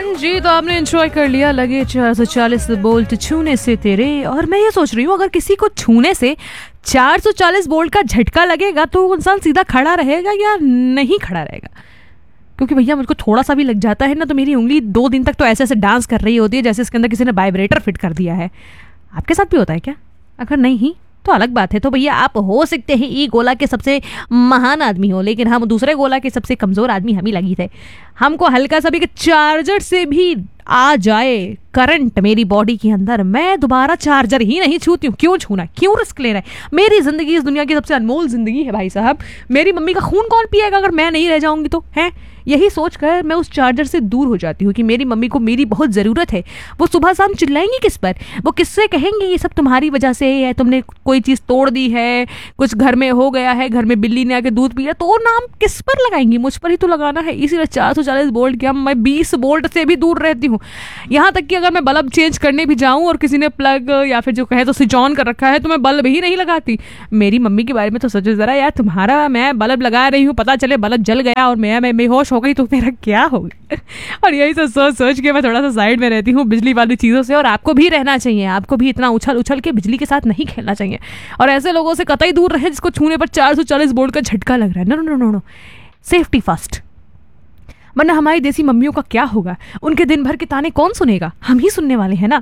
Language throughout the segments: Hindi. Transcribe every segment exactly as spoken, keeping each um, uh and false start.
जी, तो आपने एंजॉय कर लिया लगे चार सौ चालीस बोल्ट छूने से तेरे। और मैं ये सोच रही हूँ, अगर किसी को छूने से चार सौ चालीस बोल्ट का झटका लगेगा तो वो इंसान सीधा खड़ा रहेगा या नहीं खड़ा रहेगा? क्योंकि भैया मुझको थोड़ा सा भी लग जाता है ना तो मेरी उंगली दो दिन तक तो ऐसे ऐसे डांस कर रही होती है जैसे इसके अंदर किसी ने वाइब्रेटर फिट कर दिया है। आपके साथ भी होता है क्या? अगर नहीं तो अलग बात है। तो भैया आप हो सकते हैं ई गोला के सबसे महान आदमी हो, लेकिन हम दूसरे गोला के सबसे कमज़ोर आदमी हम ही लगी थे। हमको हल्का सा भी चार्जर से भी आ जाए करंट मेरी बॉडी के अंदर, मैं दोबारा चार्जर ही नहीं छूती हूँ। क्यों छूना, क्यों रिस्क ले रहा है? मेरी ज़िंदगी इस दुनिया की सबसे अनमोल ज़िंदगी है भाई साहब। मेरी मम्मी का खून कौन पिएगा अगर मैं नहीं रह जाऊँगी तो? है यही सोचकर मैं उस चार्जर से दूर हो जाती हूँ कि मेरी मम्मी को मेरी बहुत ज़रूरत है। वो सुबह शाम चिल्लाएंगी किस पर? वो किससे कहेंगी ये सब तुम्हारी वजह से है, तुमने कोई चीज़ तोड़ दी है, कुछ घर में हो गया है, घर में बिल्ली ने आके दूध पिया, तो नाम किस पर लगाएंगी? मुझ पर ही तो लगाना है। इसीलिए चार सौ चालीस बोल्ट क्या, मैं बीस बोल्ट से भी दूर रहती हूँ। यहाँ तक कि अगर मैं बल्ब चेंज करने भी जाऊँ और किसी ने प्लग या फिर जो कहे तो स्विच ऑन कर रखा है तो मैं बल्ब ही नहीं लगाती। मेरी मम्मी के बारे में तो सोचो ज़रा यार, तुम्हारा मैं बल्ब लगा रही हूँ, पता चले बल्ब जल गया और मैं मैं बेहोश हो गई तो मेरा क्या होगा? और यही सब सोच सोच के मैं थोड़ा सा साइड में रहती हूँ बिजली वाली चीज़ों से। और आपको भी रहना चाहिए, आपको भी इतना उछल उछल के बिजली के साथ नहीं खेलना चाहिए और ऐसे लोगों से कतई दूर रहे जिसको छूने पर चार सौ चालीस बोल्ट का झटका लग रहा है। No no no no, safety first. वरना हमारी देसी मम्मियों का क्या होगा? उनके दिन भर के ताने कौन सुनेगा? हम ही सुनने वाले हैं ना।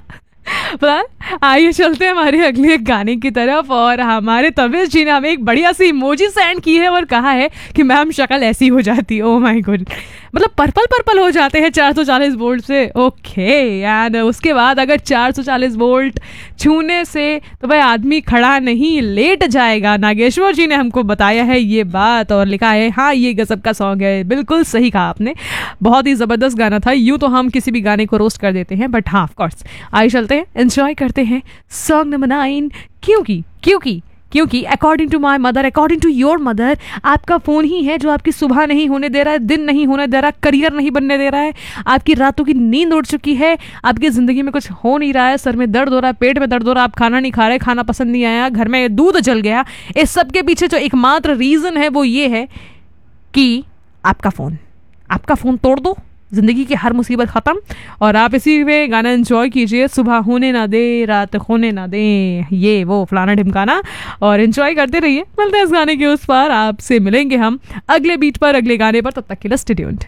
आइए चलते हैं हमारे अगले एक गाने की तरफ। और हमारे तवेश जी ने हमें एक बढ़िया सी इमोजी सेंड की है और कहा है कि मैम शक्ल ऐसी हो जाती है। ओह माय गॉड, मतलब पर्पल पर्पल हो जाते हैं चार सौ चालीस वोल्ट से। ओके यार, उसके बाद अगर चार सौ चालीस वोल्ट छूने से तो भाई आदमी खड़ा नहीं लेट जाएगा। नागेश्वर जी ने हमको बताया है ये बात और लिखा है हाँ ये गजब का सॉन्ग है। बिल्कुल सही कहा आपने, बहुत ही ज़बरदस्त गाना था। यूँ तो हम किसी भी गाने को रोस्ट कर देते हैं, बट हाँ ऑफ कोर्स आइए चलते हैं, एंजॉय करते हैं सॉन्ग नंबर नाइन। क्योंकि क्योंकि क्योंकि according to my mother, according to your mother, आपका फ़ोन ही है जो आपकी सुबह नहीं होने दे रहा है, दिन नहीं होने दे रहा, करियर नहीं बनने दे रहा है, आपकी रातों की नींद उड़ चुकी है, आपकी ज़िंदगी में कुछ हो नहीं रहा है, सर में दर्द हो रहा है, पेट में दर्द हो रहा है, आप खाना नहीं खा रहे, खाना पसंद नहीं आया, घर में दूध जल गया। इस सब के पीछे जो एकमात्र रीज़न है वो ये है कि आपका फ़ोन, आपका फ़ोन तोड़ दो, ज़िंदगी की हर मुसीबत ख़त्म। और आप इसी में गाना एंजॉय कीजिए, सुबह होने ना दे रात होने ना दे, ये वो फलाना ढिमकाना, और एंजॉय करते रहिए। मिलते हैं इस गाने के उस पार, आपसे मिलेंगे हम अगले बीट पर, अगले गाने पर। तब तक के लिए stay tuned.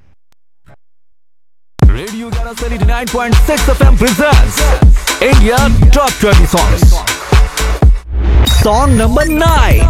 Radio ninety nine point six FM presents India top twenty songs. Song number nine.